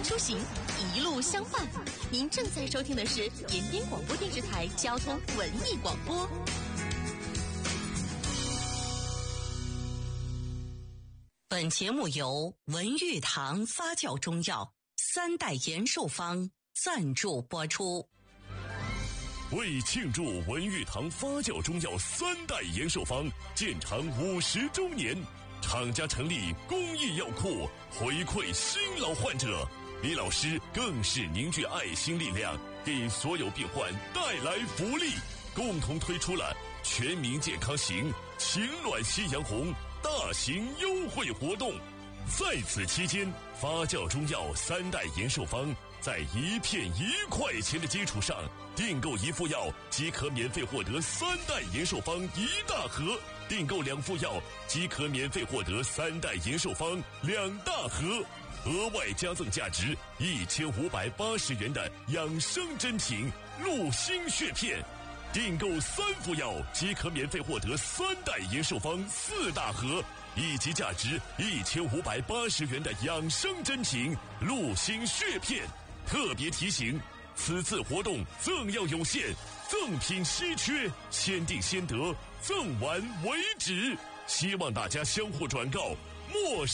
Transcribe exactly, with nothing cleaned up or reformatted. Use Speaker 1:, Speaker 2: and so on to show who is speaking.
Speaker 1: 出行，一路相伴。您正在收听的是延边广播电视台交通文艺广播。本节目由文玉堂发酵中药三代延寿方赞助播出。
Speaker 2: 为庆祝文玉堂发酵中药三代延寿方建厂五十周年，厂家成立公益药库，回馈新老患者。李老师更是凝聚爱心力量，给所有病患带来福利，共同推出了全民健康行、情暖夕阳红大型优惠活动。在此期间，发酵中药三代延寿方在一片一块钱的基础上，订购一副药即可免费获得三代延寿方一大盒，订购两副药即可免费获得三代延寿方两大盒，额外加赠价值一千五百八十元的养生珍品鹿心血片，订购三副药即可免费获得三代延寿方四大盒，以及价值一千五百八十元的养生珍品鹿心血片。特别提醒，此次活动赠药有限，赠品稀缺，先订先得，赠完为止。希望大家相互转告，莫